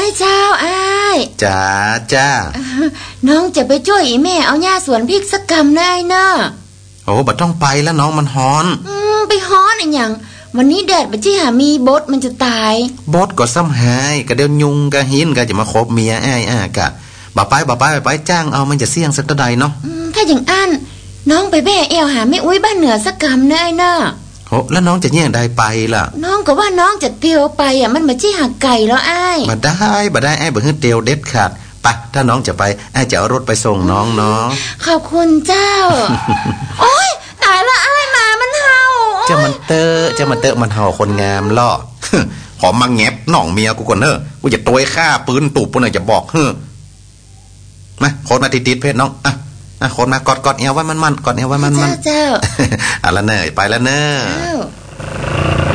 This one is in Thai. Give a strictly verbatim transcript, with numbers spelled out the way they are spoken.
เจ้าอ้ายจ้าจ้าน้องจะไปช่วยอีแม่เอาหญ้าสวนพริกสักกำได้เนอะโอ้บ่ต้องไปแล้วน้องมันฮ้อนอืมไปฮ้อนอีหยังวันนี้แดดบ่จี้หามีบดมันจะตายบดก็ซ้ำหายก็เดี๋ยวยุงก็หินก็จะมาคบเมียอ้ายอ่ากะบ่ไปบ่ไปไปจ้างเอามันจะเสี่ยงสักเท่าใดเนาะอืมถ้าอย่างอั้นน้องไปแบ่เอวหาแม่อุ้ยบ้านเหนือสักกำเนอะไอ้เนอะโหแล้วน้องจะแย่งได้ไปล่ะน้องก็ว่าน้องจะเตียวไปอ่ะมันบ่จี้หาไก่แล้วอ้ายบ่ได้บ่ได้อ้ายบ่ฮื้อเตียวเด็ดขาดไปถ้าน้องจะไปอ้ายจะเอารถไปส่งน้องเนาะขอบคุณเจ้า โอ๊ยตายละอ้ายหมามันเห่าจะมันเตอจะมันเตอมันเห่าคนงามล่อ ขอมาแงบน้องเมียกูก่อนเด้อกูจะตัวฆ่าปืนตูบปุ่นน่ะจะบอกเฮ้อมาโคตรมาติดๆเพชรน้องอ่ะอ่ะโคตรมากอดๆเอวไว้มันๆกอดเอวไว้มันๆเจ้าๆอ่ะละเนยไปแล้วเนอะ